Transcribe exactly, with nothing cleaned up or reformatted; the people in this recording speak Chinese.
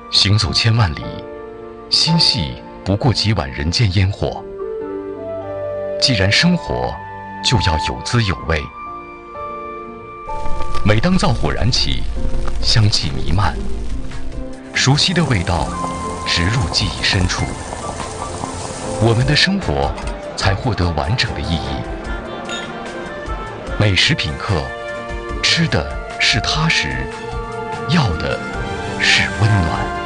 行走千万里，心系不过几碗人间烟火。既然生活，就要有滋有味。每当灶火燃起，香气弥漫，熟悉的味道植入记忆深处，我们的生活才获得完整的意义。美食品客，吃的是踏实，要的是温暖。